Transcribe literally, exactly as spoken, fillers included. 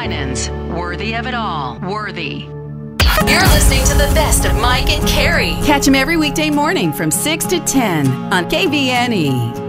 Winans. Worthy of it all. Worthy. You're listening to the best of Mike and Carrie. Catch them every weekday morning from six to ten on K V N E.